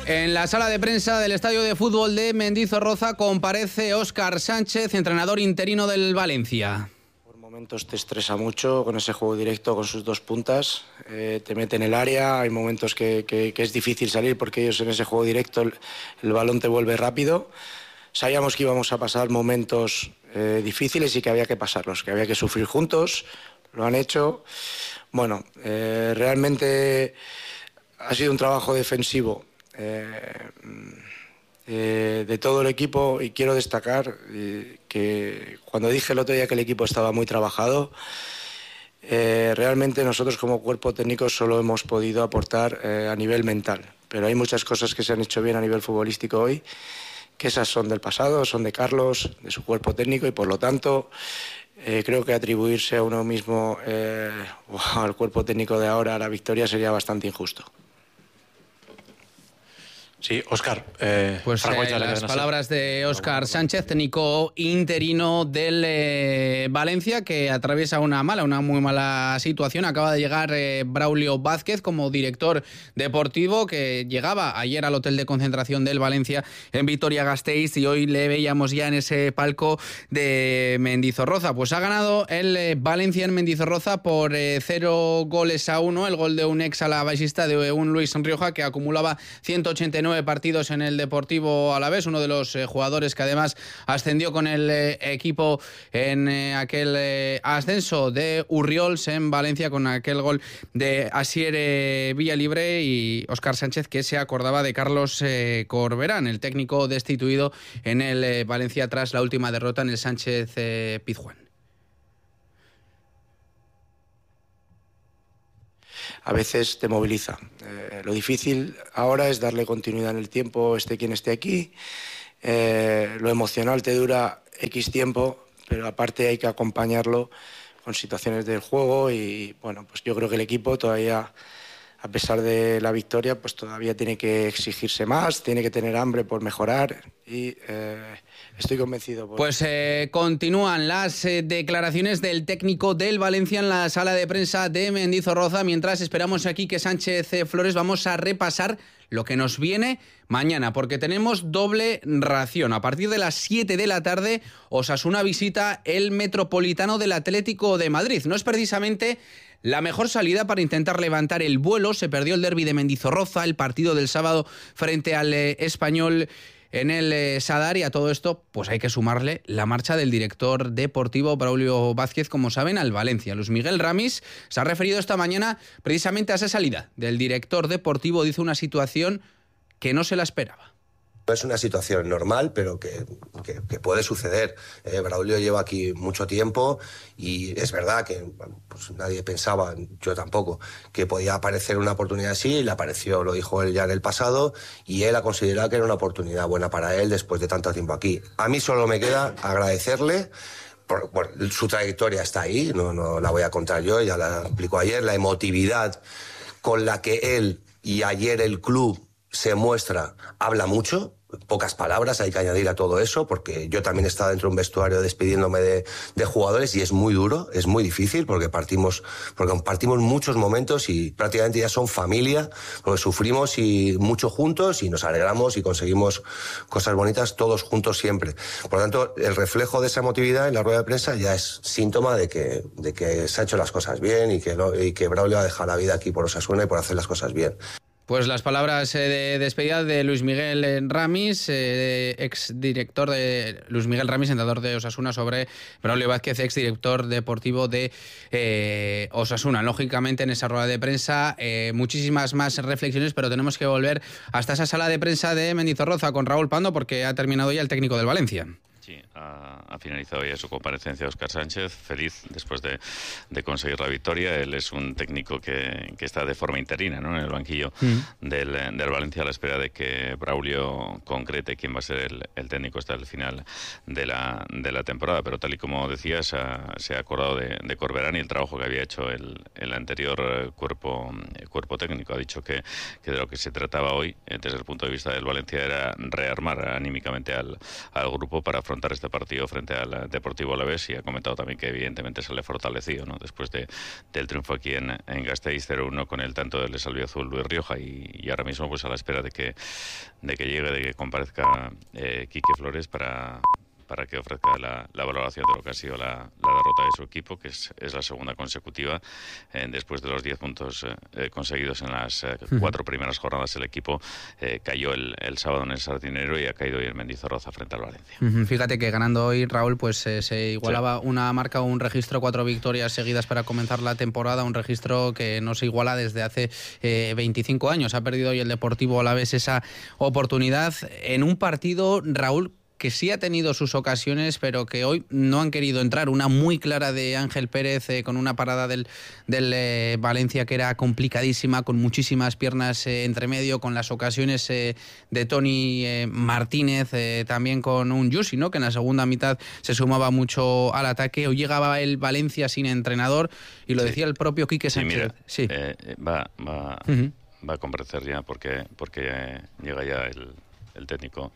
En la sala de prensa del estadio de fútbol de Mendizorroza comparece Óscar Sánchez, entrenador interino del Valencia. Por momentos te estresa mucho con ese juego directo, con sus dos puntas, te mete en el área, hay momentos que es difícil salir porque ellos en ese juego directo el balón te vuelve rápido. Sabíamos que íbamos a pasar momentos difíciles y que había que pasarlos, que había que sufrir juntos, lo han hecho. Bueno, realmente ha sido un trabajo defensivo de todo el equipo, y quiero destacar que cuando dije el otro día que el equipo estaba muy trabajado, realmente nosotros como cuerpo técnico solo hemos podido aportar a nivel mental, pero hay muchas cosas que se han hecho bien a nivel futbolístico hoy, que esas son del pasado, son de Carlos, de su cuerpo técnico, y por lo tanto creo que atribuirse a uno mismo o al cuerpo técnico de ahora a la victoria sería bastante injusto. Sí, Óscar. Pues las palabras de Óscar Sánchez, técnico interino del Valencia, que atraviesa una muy mala situación. Acaba de llegar Braulio Vázquez como director deportivo, que llegaba ayer al hotel de concentración del Valencia en Vitoria-Gasteiz, y hoy le veíamos ya en ese palco de Mendizorroza. Pues ha ganado el Valencia en Mendizorroza por 0-1, el gol de un ex alavesista, de un Luis Rioja, que acumulaba 189 partidos en el Deportivo Alavés, uno de los jugadores que además ascendió con el equipo en aquel ascenso de Urriols en Valencia, con aquel gol de Asier Villalibre, y Óscar Sánchez, que se acordaba de Carlos Corberán, el técnico destituido en el Valencia tras la última derrota en el Sánchez Pizjuán. A veces te moviliza. Lo difícil ahora es darle continuidad en el tiempo, esté quien esté aquí. Lo emocional te dura X tiempo, pero aparte hay que acompañarlo con situaciones del juego, y bueno, pues yo creo que el equipo todavía, a pesar de la victoria, pues todavía tiene que exigirse más, tiene que tener hambre por mejorar, y estoy convencido. Pues continúan las declaraciones del técnico del Valencia en la sala de prensa de Mendizorroza. Mientras esperamos aquí que Sánchez Flores, vamos a repasar lo que nos viene mañana, porque tenemos doble ración. A partir de las 7 de la tarde, Osasuna visita el Metropolitano del Atlético de Madrid. No es precisamente la mejor salida para intentar levantar el vuelo. Se perdió el derbi de Mendizorroza, el partido del sábado frente al Español en el Sadar, y a todo esto pues hay que sumarle la marcha del director deportivo Braulio Vázquez, como saben, al Valencia. Luis Miguel Ramis se ha referido esta mañana precisamente a esa salida del director deportivo. Dice una situación que no se la esperaba. No es una situación normal, pero que puede suceder. Braulio lleva aquí mucho tiempo, y es verdad que pues nadie pensaba, yo tampoco, que podía aparecer una oportunidad así, y le apareció, lo dijo él ya en el pasado, y él ha considerado que era una oportunidad buena para él después de tanto tiempo aquí. A mí solo me queda agradecerle. Por su trayectoria está ahí, no la voy a contar yo, ya la explicó ayer, la emotividad con la que él y ayer el club se muestra, habla mucho. Pocas palabras hay que añadir a todo eso, porque yo también he estado dentro de un vestuario despidiéndome de jugadores, y es muy duro, es muy difícil, porque compartimos muchos momentos y prácticamente ya son familia, porque sufrimos y mucho juntos, y nos alegramos y conseguimos cosas bonitas todos juntos siempre. Por lo tanto, el reflejo de esa emotividad en la rueda de prensa ya es síntoma de que se ha hecho las cosas bien, y que Braulio ha dejado la vida aquí por Osasuna y por hacer las cosas bien. Pues las palabras de despedida de Luis Miguel Ramis, exdirector de Luis Miguel Ramis, entrenador de Osasuna, sobre Braulio Vázquez, exdirector deportivo de Osasuna. Lógicamente, en esa rueda de prensa muchísimas más reflexiones, pero tenemos que volver hasta esa sala de prensa de Mendizorroza con Raúl Pando, porque ha terminado ya el técnico del Valencia. Sí, ha finalizado ya su comparecencia Óscar Sánchez, feliz después de conseguir la victoria. Él es un técnico que está de forma interina, ¿no?, en el banquillo del Valencia, a la espera de que Braulio concrete quién va a ser el técnico hasta el final de la temporada. Pero tal y como decías, se ha acordado de Corberán y el trabajo que había hecho el anterior cuerpo técnico. Ha dicho que de lo que se trataba hoy, desde el punto de vista del Valencia, era rearmar anímicamente al grupo para afrontar este este partido frente al Deportivo Alavés, y ha comentado también que evidentemente se le fortalecido, ¿no?, después del triunfo aquí en Gasteiz 0-1 con el tanto del Salviazul Luis Rioja, y ahora mismo pues a la espera de que llegue, de que comparezca Quique Flores para que ofrezca la valoración de lo que ha sido la derrota de su equipo, que es la segunda consecutiva. Después de los 10 puntos conseguidos en las 4 primeras jornadas, el equipo cayó el sábado en el Sardinero y ha caído hoy en Mendizorroza frente al Valencia. Fíjate que ganando hoy, Raúl, pues se igualaba una marca, un registro, 4 victorias seguidas para comenzar la temporada, un registro que no se iguala desde hace 25 años. Ha perdido hoy el Deportivo Alavés esa oportunidad en un partido, Raúl, que sí ha tenido sus ocasiones, pero que hoy no han querido entrar. Una muy clara de Ángel Pérez, con una parada del Valencia que era complicadísima, con muchísimas piernas entre medio, con las ocasiones de Toni Martínez, también con un Yusi, ¿no?, que en la segunda mitad se sumaba mucho al ataque. Hoy llegaba el Valencia sin entrenador, y lo decía el propio Quique Sánchez. Va a comparecer ya, porque llega ya el técnico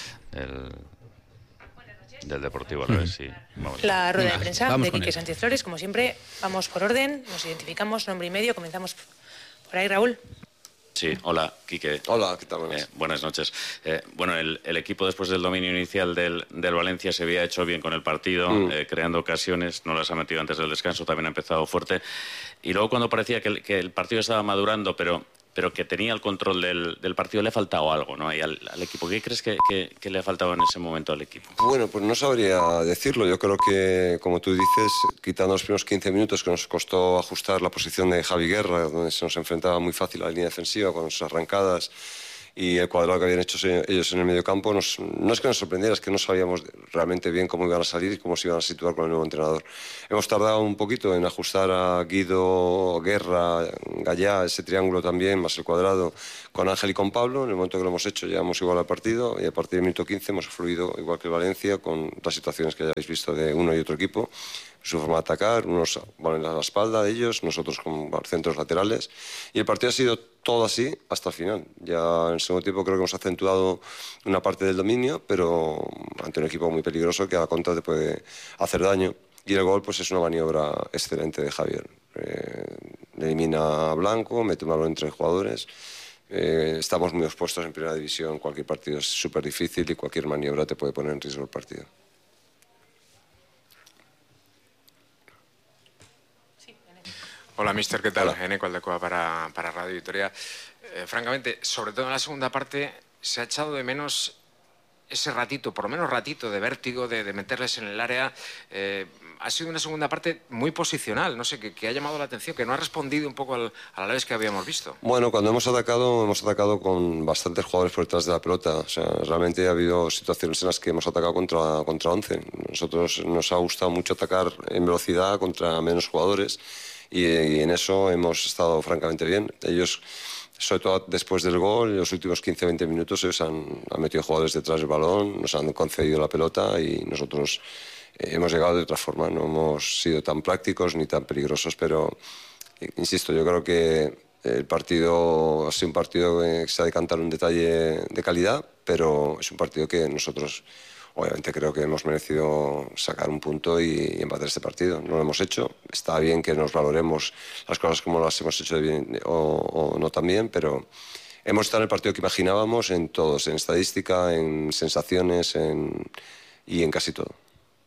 del Deportivo Alavés, sí. La rueda de prensa de Quique Sánchez Flores, como siempre, vamos por orden, nos identificamos, nombre y medio, comenzamos por ahí, Raúl. Sí, hola, Quique. Hola, ¿qué tal? Buenas noches. Bueno, el equipo, después del dominio inicial del Valencia, se había hecho bien con el partido, creando ocasiones, no las ha metido antes del descanso, también ha empezado fuerte, y luego cuando parecía que el partido estaba madurando, pero que tenía el control del partido, le ha faltado algo, ¿no?, y al equipo. ¿Qué crees que le ha faltado en ese momento al equipo? Bueno, pues no sabría decirlo. Yo creo que, como tú dices, quitando los primeros 15 minutos que nos costó ajustar la posición de Javi Guerra, donde se nos enfrentaba muy fácil a la línea defensiva con sus arrancadas, y el cuadrado que habían hecho ellos en el mediocampo, no es que nos sorprendiera, es que no sabíamos realmente bien cómo iban a salir y cómo se iban a situar con el nuevo entrenador. Hemos tardado un poquito en ajustar a Guido, Guerra, Gallá, ese triángulo también, más el cuadrado, con Ángel y con Pablo. En el momento que lo hemos hecho, llevamos igual al partido, y a partir del minuto 15 hemos fluido igual que el Valencia, con las situaciones que ya habéis visto de uno y otro equipo. Su forma de atacar, unos van a la espalda de ellos, nosotros con centros laterales, y el partido ha sido todo así hasta el final. Ya en el segundo tiempo creo que hemos acentuado una parte del dominio, pero ante un equipo muy peligroso que a la contra te puede hacer daño, y el gol pues es una maniobra excelente de Javier. Elimina a Blanco, mete un balón entre jugadores. Estamos muy expuestos en primera división, cualquier partido es súper difícil y cualquier maniobra te puede poner en riesgo el partido. Hola, mister, ¿qué tal? Eneco Aldecoa para Radio Vitoria. Francamente, sobre todo en la segunda parte, se ha echado de menos ese ratito, por lo menos ratito, de vértigo, de meterles en el área. Ha sido una segunda parte muy posicional, no sé, que ha llamado la atención, que no ha respondido un poco a la vez que habíamos visto. Bueno, cuando hemos atacado con bastantes jugadores por detrás de la pelota. O sea, realmente ha habido situaciones en las que hemos atacado contra 11. Nosotros nos ha gustado mucho atacar en velocidad contra menos jugadores, y en eso hemos estado francamente bien. Ellos, sobre todo después del gol, en los últimos 15-20 minutos, ellos han metido jugadores detrás del balón, nos han concedido la pelota, y nosotros hemos llegado de otra forma. No hemos sido tan prácticos ni tan peligrosos, pero insisto, yo creo que el partido ha sido un partido que se ha decantado un detalle de calidad, pero es un partido que nosotros obviamente creo que hemos merecido sacar un punto y empatar este partido. No lo hemos hecho. Está bien que nos valoremos las cosas como las hemos hecho de bien o no tan bien, pero hemos estado en el partido que imaginábamos en todos, en estadística, en sensaciones y en casi todo.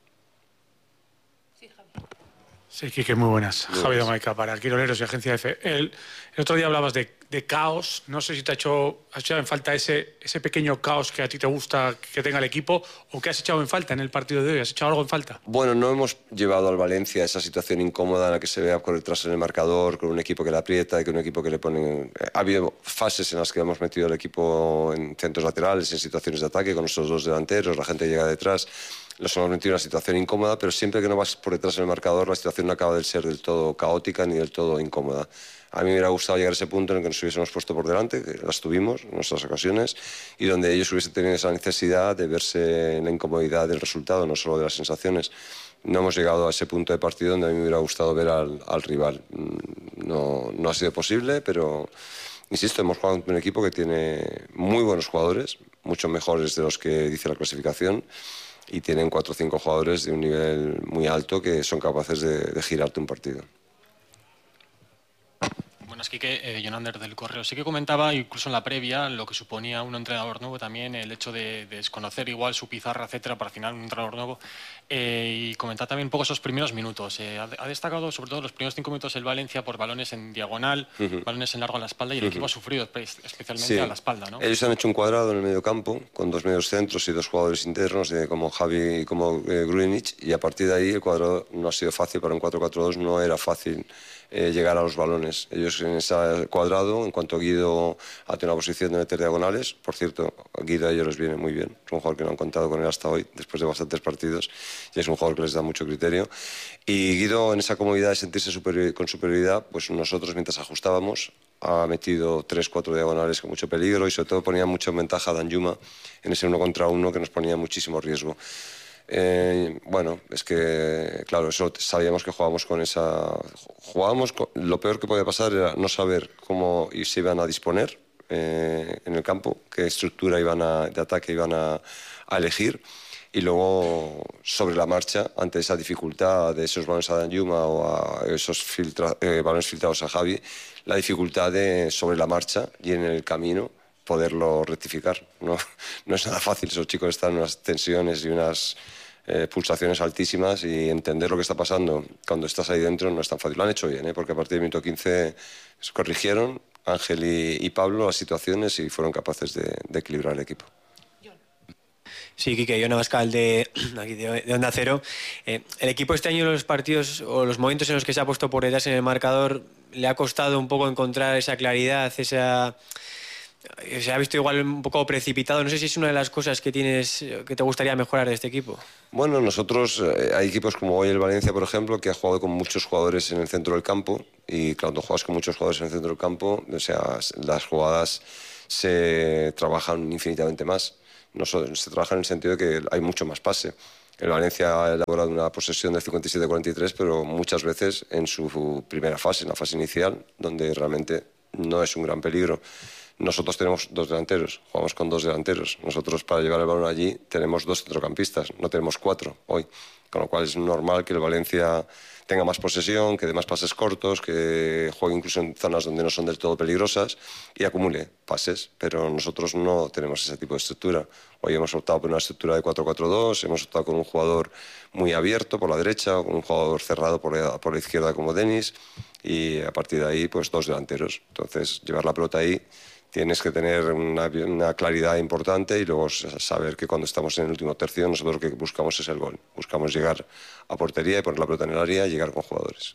Sí, Quique, muy buenas. Javier Maica para Quiroleros y Agencia F. El otro día hablabas de caos. No sé si has echado en falta ese pequeño caos que a ti te gusta que tenga el equipo, o que has echado en falta en el partido de hoy. ¿Has echado algo en falta? Bueno, no hemos llevado al Valencia a esa situación incómoda en la que se vea por detrás en el marcador, con un equipo que le aprieta y con un equipo que le pone... Ha habido fases en las que hemos metido el equipo en centros laterales, en situaciones de ataque, con nuestros dos delanteros, la gente llega detrás. Los hemos metido en una situación incómoda, pero siempre que no vas por detrás en el marcador, la situación no acaba de ser del todo caótica ni del todo incómoda. A mí me hubiera gustado llegar a ese punto en el que nos hubiésemos puesto por delante, que las tuvimos en nuestras ocasiones, y donde ellos hubiesen tenido esa necesidad de verse en la incomodidad del resultado, no solo de las sensaciones. No hemos llegado a ese punto de partido donde a mí me hubiera gustado ver al rival. No ha sido posible, pero insisto, hemos jugado con un equipo que tiene muy buenos jugadores, mucho mejores de los que dice la clasificación. y tienen 4 o 5 jugadores de un nivel muy alto que son capaces de girarte un partido. Buenas, Quique. Jonander del Correo. Sí que comentaba, incluso en la previa, lo que suponía un entrenador nuevo también, el hecho de desconocer igual su pizarra, etcétera, para al final un entrenador nuevo. Y comentar también un poco esos primeros minutos. Ha destacado sobre todo los primeros 5 minutos el Valencia por balones en diagonal, balones en largo a la espalda, y el equipo ha sufrido especialmente a la espalda, ¿no? Ellos han hecho un cuadrado en el medio campo con 2 medios centros y 2 jugadores internos como Javi y como Grujic, y a partir de ahí el cuadrado no ha sido fácil. Para un 4-4-2 no era fácil llegar a los balones. Ellos en ese cuadrado, en cuanto Guido ha tenido una posición de meter diagonales, por cierto, Guido a ellos les viene muy bien, es un jugador que no han contado con él hasta hoy, después de bastantes partidos, y es un jugador que les da mucho criterio. Y Guido, en esa comodidad de sentirse con superioridad, pues nosotros mientras ajustábamos, ha metido 3-4 diagonales con mucho peligro, y sobre todo ponía mucho en ventaja a Danjuma en ese 1 contra 1 que nos ponía muchísimo riesgo. Bueno, es que, claro, eso sabíamos que jugábamos con esa... lo peor que podía pasar era no saber cómo se iban a disponer en el campo, qué estructura de ataque iban a elegir, y luego sobre la marcha, ante esa dificultad de esos balones a Danjuma o a esos balones filtrados a Javi, la dificultad de sobre la marcha y en el camino poderlo rectificar. No es nada fácil, esos chicos están en unas tensiones y unas pulsaciones altísimas, y entender lo que está pasando cuando estás ahí dentro no es tan fácil. Lo han hecho bien, porque a partir del minuto 15 se corrigieron Ángel y Pablo las situaciones y fueron capaces de equilibrar el equipo. Sí, Quique, Jon Abascal de Onda Cero. El equipo este año, los partidos o los momentos en los que se ha puesto por detrás en el marcador, le ha costado un poco encontrar esa claridad, se ha visto igual un poco precipitado. No sé si es una de las cosas que te gustaría mejorar de este equipo. Bueno, nosotros, hay equipos como hoy el Valencia, por ejemplo, que ha jugado con muchos jugadores en el centro del campo, y cuando juegas con muchos jugadores en el centro del campo, o sea, las jugadas se trabajan infinitamente más. Se trabaja en el sentido de que hay mucho más pase. El Valencia ha elaborado una posesión del 57-43, pero muchas veces en su primera fase, en la fase inicial, donde realmente no es un gran peligro. Nosotros tenemos 2 delanteros, jugamos con 2 delanteros. Nosotros, para llevar el balón allí, tenemos 2 centrocampistas, no tenemos 4 hoy. Con lo cual es normal que el Valencia tenga más posesión, que dé más pases cortos, que juegue incluso en zonas donde no son del todo peligrosas y acumule pases. Pero nosotros no tenemos ese tipo de estructura. Hoy hemos optado por una estructura de 4-4-2, hemos optado con un jugador muy abierto por la derecha, con un jugador cerrado por la izquierda como Denis, y a partir de ahí, pues 2 delanteros. Entonces, llevar la pelota ahí, tienes que tener una claridad importante, y luego saber que cuando estamos en el último tercio, nosotros lo que buscamos es el gol. Buscamos llegar a portería y poner la pelota en el área y llegar con jugadores.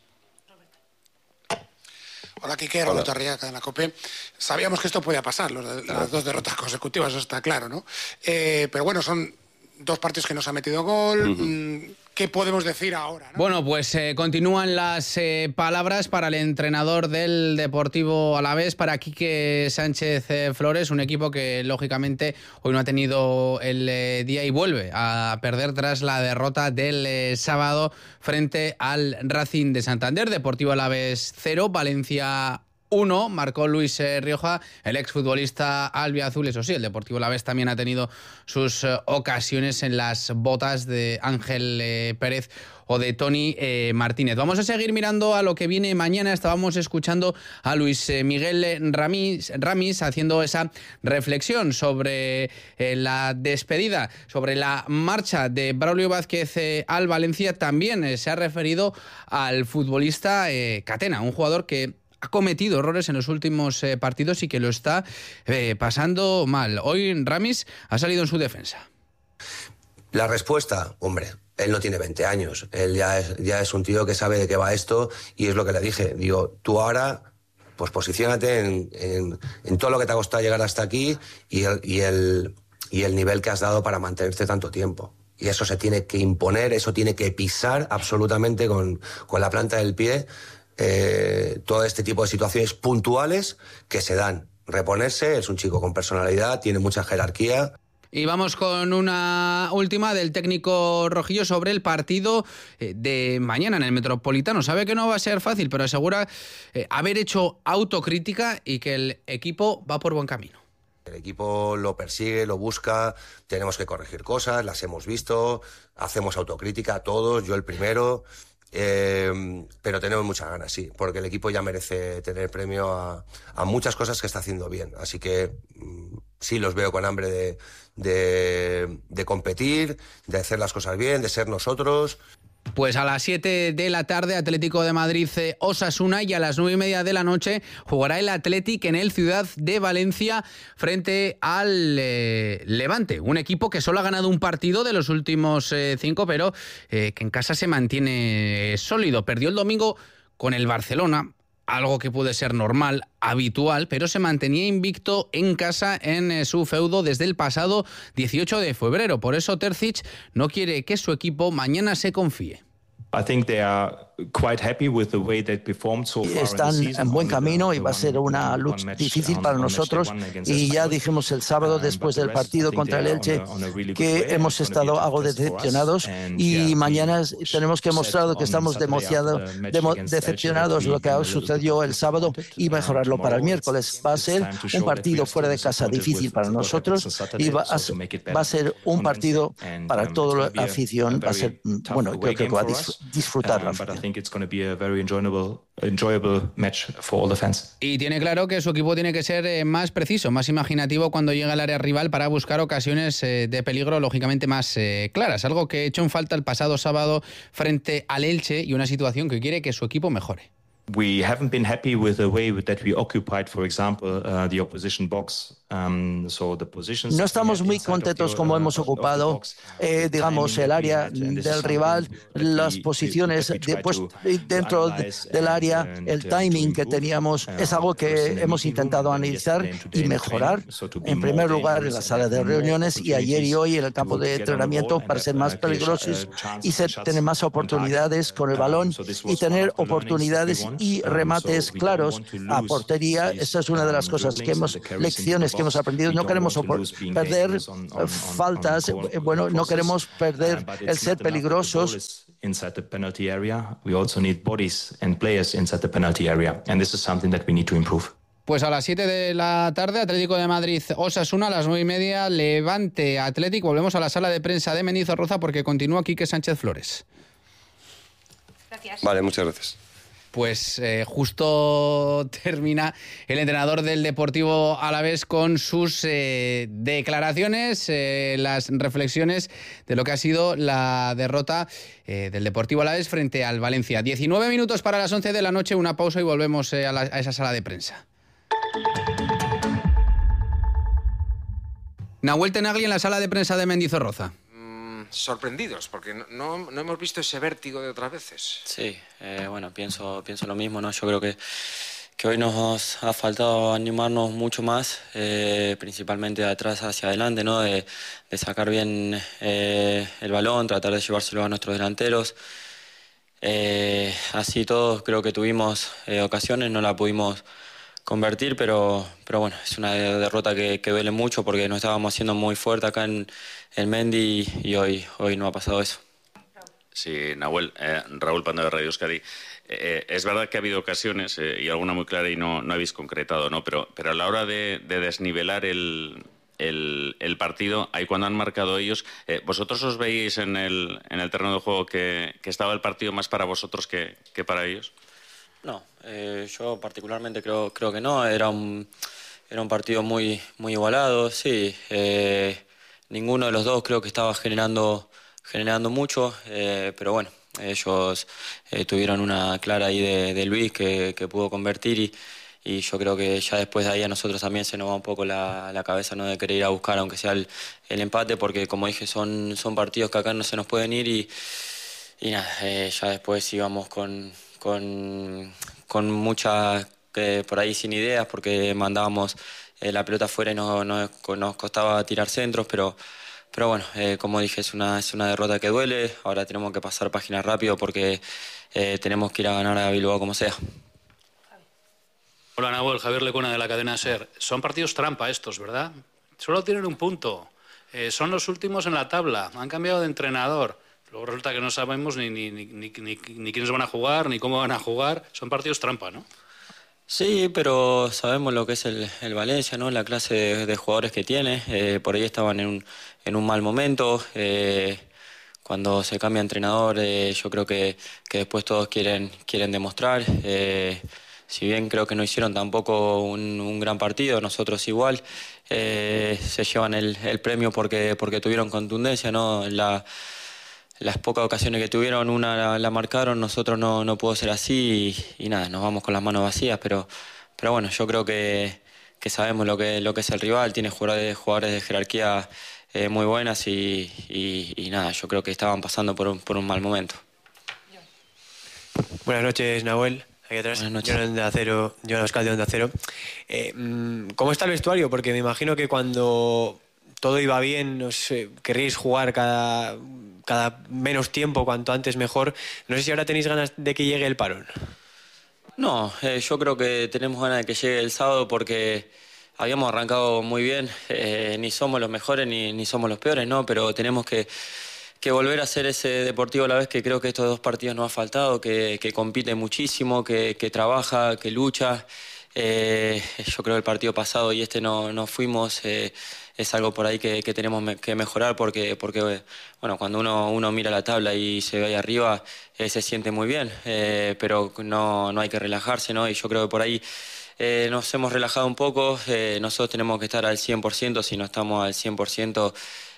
Hola, Quique, Roberto Arriaga, de la COPE. Sabíamos que esto podía pasar, las 2 derrotas consecutivas, eso está claro, ¿no? Pero bueno, son 2 partidos que nos ha metido gol. ¿Qué podemos decir ahora, ¿no? Bueno, pues continúan las palabras para el entrenador del Deportivo Alavés, para Quique Sánchez Flores, un equipo que lógicamente hoy no ha tenido el día y vuelve a perder tras la derrota del sábado frente al Racing de Santander. Deportivo Alavés 0, Valencia 1, marcó Luis Rioja, el exfutbolista albiazul. Eso sí, el Deportivo Alavés también ha tenido sus ocasiones en las botas de Ángel Pérez o de Tony Martínez. Vamos a seguir mirando a lo que viene mañana. Estábamos escuchando a Luis Miguel Ramis haciendo esa reflexión sobre la despedida, sobre la marcha de Braulio Vázquez al Valencia. También se ha referido al futbolista Catena, un jugador que ha cometido errores en los últimos partidos y que lo está pasando mal. Hoy Ramis ha salido en su defensa. La respuesta, hombre, él no tiene 20 años. Él ya es un tío que sabe de qué va esto, y es lo que le dije. Digo, tú ahora, pues posiciónate en todo lo que te ha costado llegar hasta aquí y el nivel que has dado para mantenerte tanto tiempo. Y eso se tiene que imponer, eso tiene que pisar absolutamente con la planta del pie. Todo este tipo de situaciones puntuales que se dan. Reponerse, es un chico con personalidad, tiene mucha jerarquía. Y vamos con una última del técnico rojillo sobre el partido de mañana en el Metropolitano. Sabe que no va a ser fácil, pero asegura haber hecho autocrítica y que el equipo va por buen camino. El equipo lo persigue, lo busca, tenemos que corregir cosas, las hemos visto, hacemos autocrítica todos, yo el primero, pero tenemos muchas ganas, sí, porque el equipo ya merece tener premio a muchas cosas que está haciendo bien. Así que sí los veo con hambre de competir, de hacer las cosas bien, de ser nosotros. Pues a las 7 de la tarde, Atlético de Madrid Osasuna, y a las 9:30 de la noche jugará el Athletic en el Ciudad de Valencia frente al Levante, un equipo que solo ha ganado un partido de los últimos 5, pero que en casa se mantiene sólido. Perdió el domingo con el Barcelona, algo que puede ser normal, habitual, pero se mantenía invicto en casa en su feudo desde el pasado 18 de febrero. Por eso Terzic no quiere que su equipo mañana se confíe. Están en buen camino y va a ser una lucha difícil para nosotros, y ya dijimos el sábado después del partido contra el Elche que hemos estado algo decepcionados, y mañana tenemos que mostrar que estamos demasiado decepcionados de lo que sucedió el sábado y mejorarlo para el miércoles. Va a ser un partido fuera de casa difícil para nosotros y va a ser un partido para toda la afición. Va a ser, bueno, creo que va a disfrutar la afición. Y tiene claro que su equipo tiene que ser más preciso, más imaginativo cuando llega al área rival para buscar ocasiones de peligro lógicamente más claras, algo que echó en falta el pasado sábado frente al Elche, y una situación que quiere que su equipo mejore. We haven't been happy with the way that we occupied, for example, the opposition box. No estamos muy contentos como hemos ocupado, digamos, el área del rival, las posiciones dentro del área, el timing que teníamos, es algo que hemos intentado analizar y mejorar, en primer lugar en la sala de reuniones y ayer y hoy en el campo de entrenamiento, para ser más peligrosos y tener más oportunidades con el balón y tener oportunidades y remates claros a portería. Esa es una de las cosas lecciones que hemos aprendido. No queremos perder faltas, bueno, no queremos perder el ser peligrosos. Inside the penalty area, we also need bodies and players inside the penalty area, and this is something that we need to improve. Pues a las 7 de la tarde, Atlético de Madrid Osasuna, a las 9:30 Levante Athletic. Volvemos a la sala de prensa de Mendizorroza porque continúa Quique Sánchez Flores. Gracias. Vale, muchas gracias. Pues justo termina el entrenador del Deportivo Alavés con sus declaraciones, las reflexiones de lo que ha sido la derrota del Deportivo Alavés frente al Valencia. 19 minutos para las 11 de la noche, una pausa y volvemos a esa sala de prensa. Nahuel Tenagli en la sala de prensa de Mendizorroza. Sorprendidos, porque no hemos visto ese vértigo de otras veces. Sí, bueno, pienso lo mismo, ¿no? Yo creo que hoy nos ha faltado animarnos mucho más, principalmente de atrás hacia adelante, ¿no? De sacar bien el balón, tratar de llevárselo a nuestros delanteros. Así todos creo que tuvimos ocasiones, no la pudimos convertir, pero bueno, es una derrota que duele mucho porque nos estábamos haciendo muy fuerte acá en el Mendy y hoy no ha pasado eso. Sí, Nahuel, Raúl Pando de Radio Euskadi. Es verdad que ha habido ocasiones y alguna muy clara y no habéis concretado, ¿no? Pero a la hora de desnivelar el partido, ahí cuando han marcado ellos, ¿vosotros os veis en el terreno de juego que estaba el partido más para vosotros que para ellos? No, yo particularmente creo que no. Era un partido muy igualado, sí. Ninguno de los dos creo que estaba generando mucho, pero bueno, ellos tuvieron una clara ahí de Luis que pudo convertir y yo creo que ya después de ahí a nosotros también se nos va un poco la cabeza, ¿no? De querer ir a buscar aunque sea el empate, porque como dije son partidos que acá no se nos pueden ir y nada, ya después íbamos con muchas, por ahí sin ideas, porque mandábamos la pelota afuera y nos costaba tirar centros, pero bueno, como dije, es una derrota que duele. Ahora tenemos que pasar página rápido porque tenemos que ir a ganar a Bilbao como sea. Hola Nahuel, Javier Lecuna de la cadena SER. Son partidos trampa estos, ¿verdad? Solo tienen un punto. Son los últimos en la tabla. Han cambiado de entrenador. Luego resulta que no sabemos ni quiénes van a jugar, ni cómo van a jugar. Son partidos trampa, ¿no? Sí, pero sabemos lo que es el Valencia, ¿no? La clase de jugadores que tiene. Por ahí estaban en un mal momento. Cuando se cambia entrenador, yo creo que después todos quieren demostrar. Si bien creo que no hicieron tampoco un gran partido, nosotros igual. Se llevan el premio porque tuvieron contundencia, ¿no? Las pocas ocasiones que tuvieron, una la marcaron, nosotros no pudo ser así y nada, nos vamos con las manos vacías, pero bueno, yo creo que sabemos lo que es el rival, tiene jugadores de jerarquía muy buenas y nada, yo creo que estaban pasando por un mal momento. Buenas noches, Nahuel. Aquí atrás, Jonan Oscar de Onda Cero. ¿Cómo está el vestuario? Porque me imagino que cuando todo iba bien, querréis jugar cada menos tiempo, cuanto antes mejor. No sé si ahora tenéis ganas de que llegue el parón. No, yo creo que tenemos ganas de que llegue el sábado porque habíamos arrancado muy bien. Ni somos los mejores ni somos los peores, ¿no? Pero tenemos que volver a ser ese Deportivo a la vez que creo que estos 2 partidos nos ha faltado, que compite muchísimo, que trabaja, que lucha. Yo creo que el partido pasado y no fuimos, es algo por ahí que tenemos que mejorar porque bueno, cuando uno mira la tabla y se ve ahí arriba, se siente muy bien, pero no hay que relajarse, ¿no? Y yo creo que por ahí nos hemos relajado un poco. Nosotros tenemos que estar al 100%, si no estamos al 100%,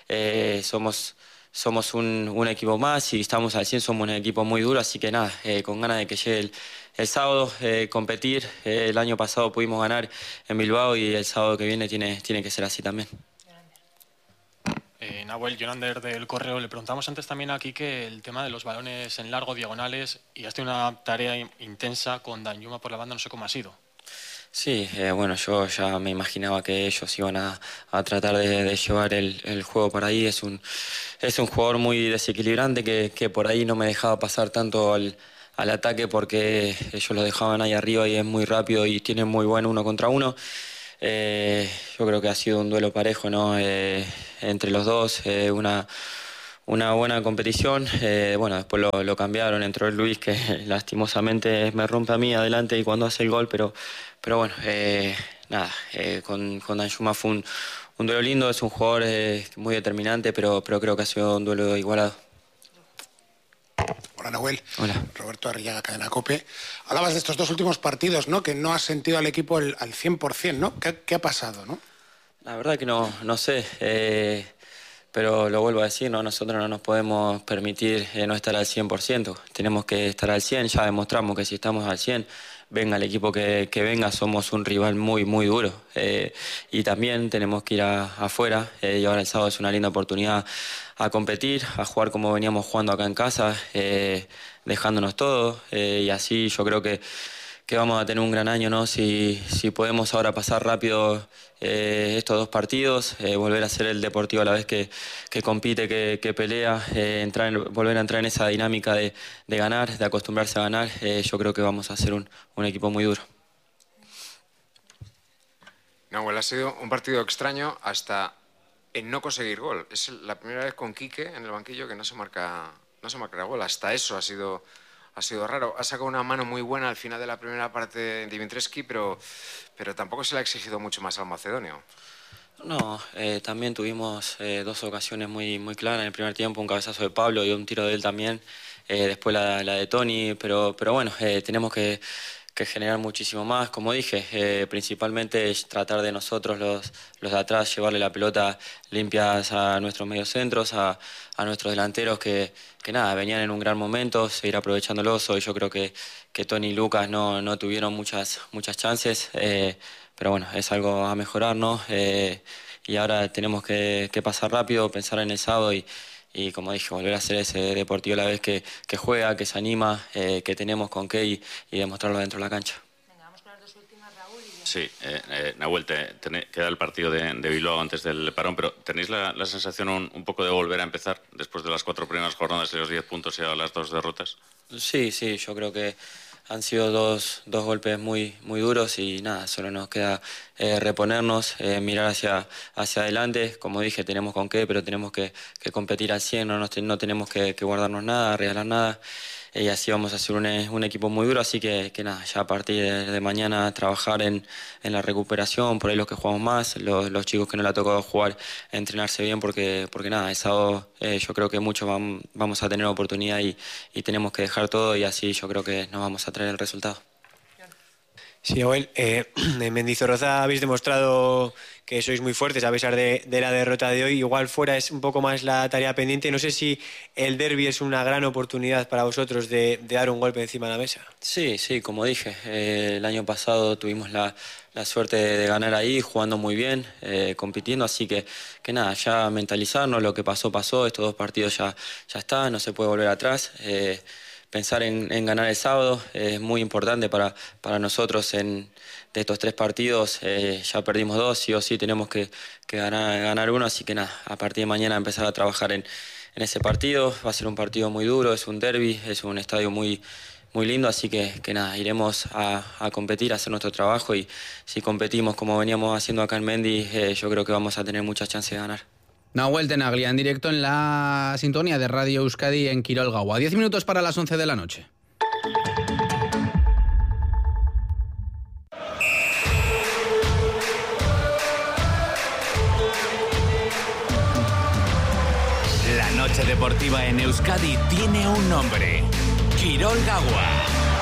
somos un equipo más. Si estamos al 100 somos un equipo muy duro, así que nada, con ganas de que llegue el sábado, competir. El año pasado pudimos ganar en Bilbao y el sábado que viene tiene que ser así también. Nahuel, Jonander del Correo, le preguntamos antes también aquí que el tema de los balones en largo, diagonales, y has tenido una tarea intensa con Danjuma por la banda, no sé cómo ha sido. Sí, bueno, yo ya me imaginaba que ellos iban a tratar de llevar el juego por ahí. Es un jugador muy desequilibrante que por ahí no me dejaba pasar tanto al ataque porque ellos lo dejaban ahí arriba y es muy rápido y tiene muy buen 1 contra 1. Yo creo que ha sido un duelo parejo, ¿no? Entre los dos, una buena competición. Bueno, después lo cambiaron, entró el Luis, que lastimosamente me rompe a mí adelante y cuando hace el gol, pero bueno, nada, con Danjuma fue un duelo lindo. Es un jugador muy determinante, pero creo que ha sido un duelo igualado. Hola, Nahuel. Hola. Roberto Arriaga, Cadena COPE. Hablabas de estos 2 últimos partidos, ¿no? Que no has sentido al equipo al 100%, ¿no? ¿Qué ha pasado, no? La verdad que no sé, pero lo vuelvo a decir, ¿no? Nosotros no nos podemos permitir no estar al 100%. Tenemos que estar al 100%, ya demostramos que si estamos al 100%, venga el equipo que venga, somos un rival muy, muy duro. Y también tenemos que ir afuera, y ahora el sábado es una linda oportunidad a competir, a jugar como veníamos jugando acá en casa, dejándonos todo, y así yo creo que vamos a tener un gran año, ¿no? Si podemos ahora pasar rápido estos 2 partidos, volver a ser el Deportivo a la vez que compite, que pelea, volver a entrar en esa dinámica de ganar, de acostumbrarse a ganar, yo creo que vamos a ser un equipo muy duro. Nahuel, ha sido un partido extraño hasta en no conseguir gol. Es la primera vez con Quique en el banquillo que no se marca gol. Hasta eso ha sido raro. Ha sacado una mano muy buena al final de la primera parte de Dimitrescu, pero tampoco se le ha exigido mucho más al macedonio. No, también tuvimos 2 ocasiones muy, muy claras en el primer tiempo, un cabezazo de Pablo y un tiro de él también, después la de Toni, pero bueno, tenemos que generar muchísimo más, como dije, principalmente es tratar de nosotros los de atrás llevarle la pelota limpias a nuestros mediocentros, a nuestros delanteros que nada, venían en un gran momento, seguir aprovechándolos. Hoy yo creo que Toni y Lucas no tuvieron muchas chances, pero bueno, es algo a mejorar, ¿no? Y ahora tenemos que pasar rápido, pensar en el sábado y como dije, volver a ser ese Deportivo a la vez que juega, que se anima, que tenemos con qué y demostrarlo dentro de la cancha. Venga, vamos con las 2 últimas, Raúl. Sí, Nahuel, queda el partido de Bilbao antes del parón, pero ¿tenéis la sensación un poco de volver a empezar después de las 4 primeras jornadas y los 10 puntos y ahora las 2 derrotas? Sí, yo creo que han sido dos golpes muy, muy duros y nada, solo nos queda reponernos, mirar hacia adelante. Como dije, tenemos con qué, pero tenemos que competir al 100, no tenemos que guardarnos nada, regalar nada. y así vamos a ser un equipo muy duro, así que nada, ya a partir de mañana trabajar en la recuperación, por ahí los que jugamos más, los chicos que no le ha tocado jugar, entrenarse bien, porque nada, el sábado yo creo que muchos vamos a tener oportunidad y tenemos que dejar todo, y así yo creo que nos vamos a traer el resultado. Sí, Joel, en Mendizorroza habéis demostrado que sois muy fuertes a pesar de la derrota de hoy. Igual fuera es un poco más la tarea pendiente. No sé si el derbi es una gran oportunidad para vosotros de dar un golpe encima de la mesa. Sí, como dije, el año pasado tuvimos la suerte de ganar ahí, jugando muy bien, compitiendo, así que nada, ya mentalizarnos, lo que pasó, estos 2 partidos ya está, no se puede volver atrás. Pensar en ganar el sábado es muy importante para nosotros. De estos 3 partidos ya perdimos 2, sí o sí tenemos que ganar uno, así que nada, a partir de mañana empezar a trabajar en ese partido. Va a ser un partido muy duro, es un derbi, es un estadio muy lindo, así que nada, iremos a competir, a hacer nuestro trabajo, y si competimos como veníamos haciendo acá en Mendy, yo creo que vamos a tener muchas chances de ganar. Nahuel Tenaglia en directo en la sintonía de Radio Euskadi en Quirol Gaua. 10 minutos para las 11 de la noche. La noche deportiva en Euskadi tiene un nombre: Quirol Gaua.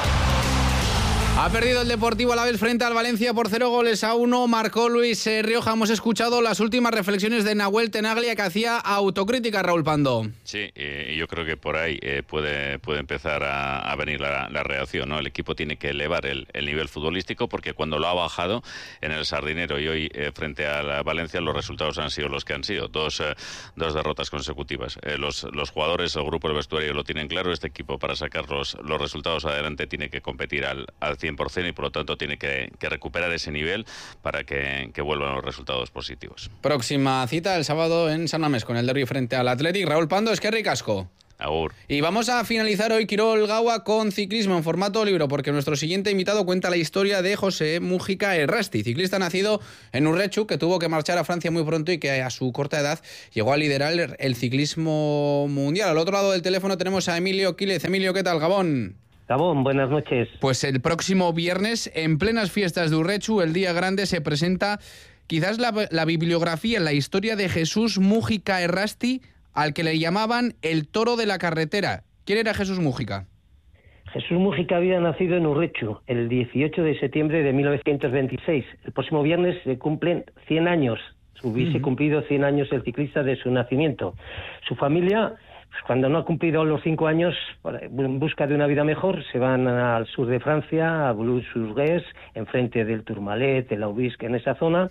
Ha perdido el Deportivo Alavés frente al Valencia por 0-1. Marcó Luis Rioja. Hemos escuchado las últimas reflexiones de Nahuel Tenaglia, que hacía autocrítica, Raúl Pando. Sí, yo creo que por ahí puede empezar a venir la reacción, ¿no? El equipo tiene que elevar el nivel futbolístico, porque cuando lo ha bajado en el Sardinero y hoy frente a la Valencia, los resultados han sido los que han sido. Dos derrotas consecutivas. Los jugadores, el grupo, el vestuario lo tienen claro. Este equipo, para sacar los resultados adelante, tiene que competir al 100%, y por lo tanto tiene que recuperar ese nivel para que vuelvan los resultados positivos. Próxima cita el sábado en San Mamés con el derbi frente al Athletic. Raúl Pando, eskerrik asko. Agur. Y vamos a finalizar hoy Quirol Gaua con ciclismo en formato libro, porque nuestro siguiente invitado cuenta la historia de José Mújica Errasti, ciclista nacido en Urrechu, que tuvo que marchar a Francia muy pronto y que a su corta edad llegó a liderar el ciclismo mundial. Al otro lado del teléfono tenemos a Emilio Quílez. Emilio, ¿qué tal? Gabón. Gabón, buenas noches. Pues el próximo viernes, en plenas fiestas de Urrechu, el día grande, se presenta quizás la bibliografía, la historia de Jesús Mújica Errasti, al que le llamaban el toro de la carretera. ¿Quién era Jesús Mújica? Jesús Mújica había nacido en Urrechu el 18 de septiembre de 1926. El próximo viernes se cumplen 100 años. Hubiese cumplido 100 años el ciclista de su nacimiento. Su familia, cuando no ha cumplido los 5 años, en busca de una vida mejor, se van al sur de Francia, a Boulogne-sur-Gues, enfrente del Tourmalet, de la Aubisque, en esa zona,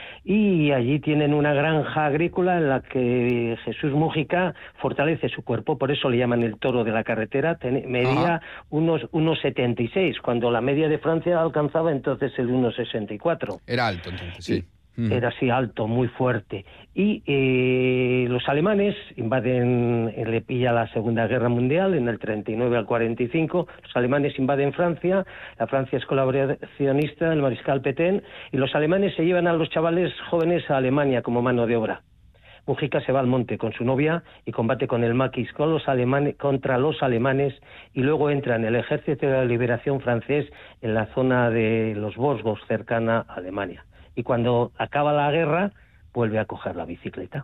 y allí tienen una granja agrícola en la que Jesús Mújica fortalece su cuerpo, por eso le llaman el toro de la carretera. Medía unos 76, cuando la media de Francia alcanzaba entonces el 1,64. Era alto entonces, sí. Era así alto, muy fuerte. Y los alemanes invaden, le pilla la Segunda Guerra Mundial, en el 39 al 45, los alemanes invaden Francia, la Francia es colaboracionista del mariscal Pétain, y los alemanes se llevan a los chavales jóvenes a Alemania como mano de obra. Mújica se va al monte con su novia y combate con el maquis contra los alemanes, y luego entra en el Ejército de la Liberación francés en la zona de los Vosgos, cercana a Alemania. Y cuando acaba la guerra, vuelve a coger la bicicleta.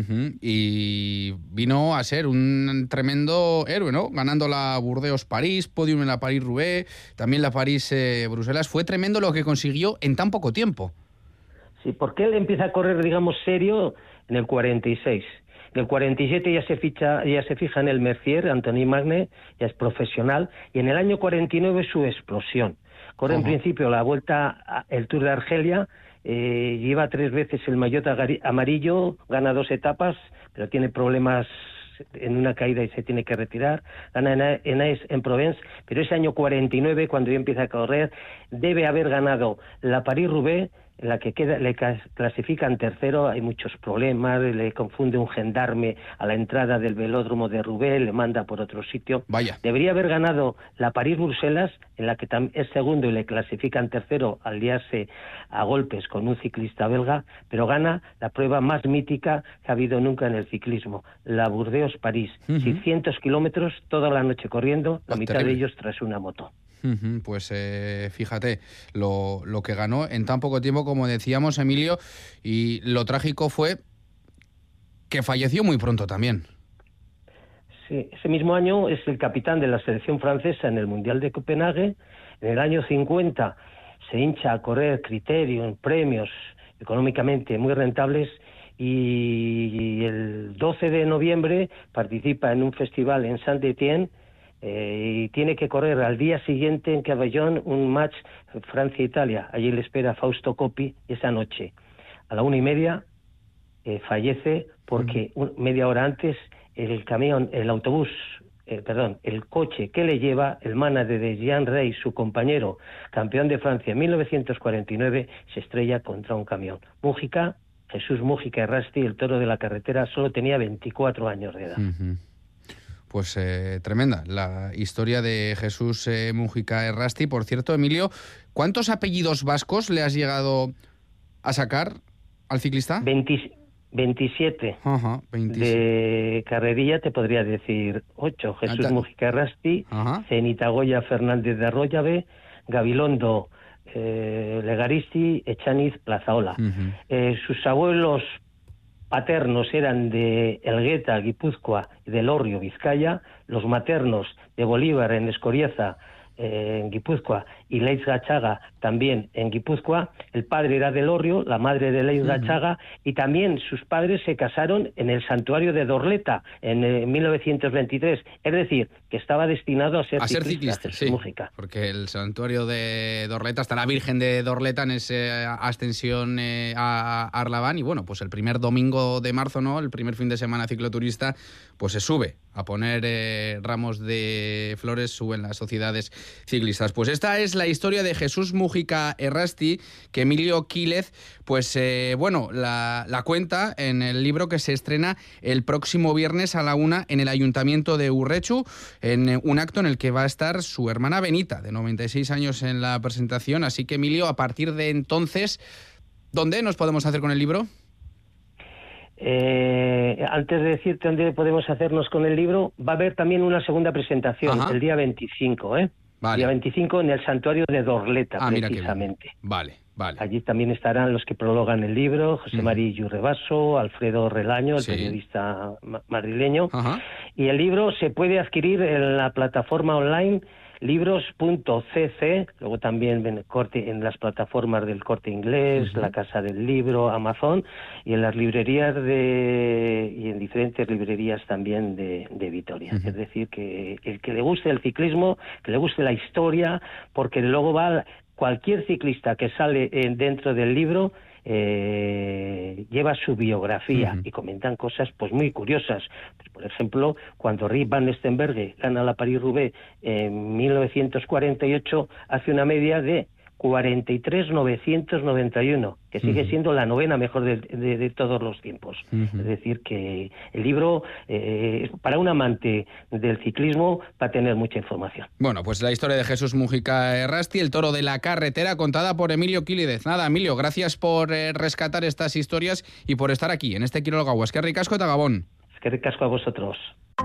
Y vino a ser un tremendo héroe, ¿no? Ganando la Burdeos-París, podium en la París-Roubaix, también la París-Bruselas. Fue tremendo lo que consiguió en tan poco tiempo. Sí, porque él empieza a correr, digamos, serio en el 46. En el 47 ya se fija en el Mercier, Antony Magne, ya es profesional, y en el año 49 su explosión. Corre en principio la vuelta, el Tour de Argelia, lleva 3 veces el maillot amarillo, gana 2 etapas, pero tiene problemas en una caída y se tiene que retirar. Gana en Aix-en-Provence, pero ese año 49, cuando ya empieza a correr, debe haber ganado la París-Roubaix, en la que le clasifican tercero, hay muchos problemas, le confunde un gendarme a la entrada del velódromo de Roubaix, le manda por otro sitio. Vaya. Debería haber ganado la París-Bruselas, en la que es segundo y le clasifican tercero al liarse a golpes con un ciclista belga, pero gana la prueba más mítica que ha habido nunca en el ciclismo, la Burdeos-París. 600 kilómetros, toda la noche corriendo, la mitad de ellos tras una moto. Pues fíjate lo que ganó en tan poco tiempo, como decíamos, Emilio, y lo trágico fue que falleció muy pronto también. Sí, ese mismo año es el capitán de la selección francesa en el Mundial de Copenhague. En el año 50 se hincha a correr Criterium, premios económicamente muy rentables, y el 12 de noviembre participa en un festival en Saint-Étienne, y tiene que correr al día siguiente en Cavaillon un match Francia-Italia. Allí le espera Fausto Coppi. Esa noche, a la 1:30, fallece porque media hora antes el coche que le lleva, el manager de Jean Rey, su compañero, campeón de Francia en 1949, se estrella contra un camión. Jesús Mújica Errasti, el toro de la carretera, solo tenía 24 años de edad. Pues tremenda la historia de Jesús Mújica Errasti. Por cierto, Emilio, ¿cuántos apellidos vascos le has llegado a sacar al ciclista? 27. Ajá, 27. De carrerilla te podría decir 8. Jesús Mújica Errasti, Zenita Goya Fernández de Arroyave, Gabilondo Legaristi, Echaniz Plazaola. Sus abuelos paternos eran de Elgueta, Guipúzcoa, y de Elorrio, Vizcaya. Los maternos de Bolívar en Escoriaza, en Guipúzcoa, y Leitz Gachaga también en Guipúzcoa. El padre era de Elorrio, la madre de Leitz Gachaga, y también sus padres se casaron en el santuario de Dorleta en 1923. Es decir, que estaba destinado a ser ciclista, sí, Mújica. Porque el santuario de Dorleta está la Virgen de Dorleta en esa ascensión a Arlabán, y bueno, pues el primer domingo de marzo, ¿no?, el primer fin de semana cicloturista, pues se sube a poner ramos de flores, suben las sociedades ciclistas. Pues esta es la historia de Jesús Mújica Errasti, que Emilio Quílez, pues la cuenta en el libro que se estrena el próximo viernes a la 1 en el Ayuntamiento de Urrechu, en un acto en el que va a estar su hermana Benita, de 96 años, en la presentación. Así que, Emilio, a partir de entonces, ¿dónde nos podemos hacer con el libro? Antes de decirte dónde podemos hacernos con el libro, va a haber también una segunda presentación el día 25, Vale. Día 25 en el santuario de Dorleta, precisamente. Vale. Allí también estarán los que prologan el libro, José María Yurrebaso, Alfredo Relaño, el periodista madrileño. Y el libro se puede adquirir en la plataforma online libros.cc, luego también en las plataformas del Corte Inglés, la Casa del Libro, Amazon, y en las librerías y en diferentes librerías también de Vitoria. Es decir, que el que le guste el ciclismo, que le guste la historia, porque luego cualquier ciclista que sale dentro del libro lleva su biografía y comentan cosas pues muy curiosas. Por ejemplo, cuando Rick Van Stenberge gana la París-Roubaix en 1948, hace una media de 43.991, que sigue siendo la novena mejor de todos los tiempos. Es decir, que el libro, para un amante del ciclismo, va a tener mucha información. Bueno, pues la historia de Jesús Mújica Errasti, el toro de la carretera, contada por Emilio Quílez. Nada, Emilio, gracias por rescatar estas historias y por estar aquí, en este Quirol Gaua. Eskerrik asko eta Gabón. Eskerrik asko a vosotros.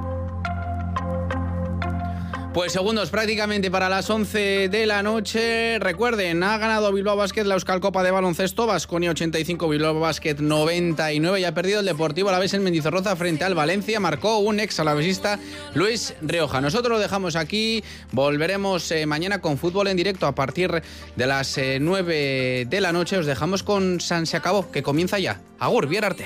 Pues segundos prácticamente para las 11 de la noche. Recuerden, ha ganado Bilbao Basket la Euskal Copa de baloncesto, Baskonia 85, Bilbao Basket 99, y ha perdido el Deportivo Alavés en Mendizorroza frente al Valencia. Marcó un ex alavesista, Luis Rioja. Nosotros lo dejamos aquí, volveremos mañana con fútbol en directo a partir de las 9 de la noche. Os dejamos con San Se Acabó, que comienza ya. Agur, Bierarte.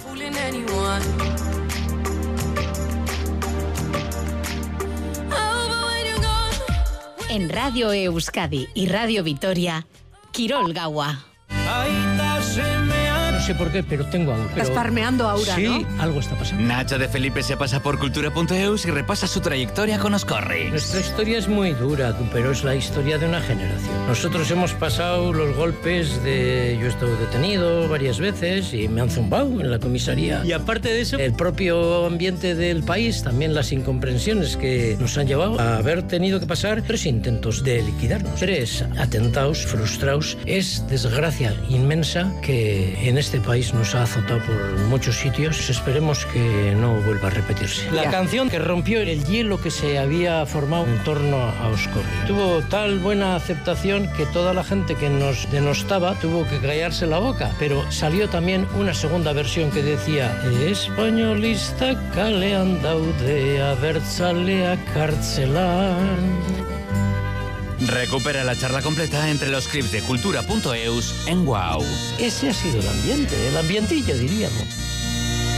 En Radio Euskadi y Radio Vitoria, Quirol Gaua. sé por qué, pero tengo aura. Estás parmeando aura, sí, ¿no? Sí, algo está pasando. Nacho de Felipe se pasa por cultura.eus y repasa su trayectoria con Oscorri. Nuestra historia es muy dura, pero es la historia de una generación. Nosotros hemos pasado los golpes de... Yo he estado detenido varias veces y me han zumbado en la comisaría. Y aparte de eso, el propio ambiente del país, también las incomprensiones que nos han llevado a haber tenido que pasar 3 intentos de liquidarnos. 3 atentados frustrados. Es desgracia inmensa que en este país nos ha azotado por muchos sitios. Esperemos que no vuelva a repetirse. La canción que rompió el hielo que se había formado en torno a Oscorri tuvo tal buena aceptación que toda la gente que nos denostaba tuvo que callarse la boca. Pero salió también una segunda versión que decía: españolista kalean daude abertzaleak kartzelan. Recupera la charla completa entre los clips de cultura.eus en WOW. Ese ha sido el ambientillo, diríamos.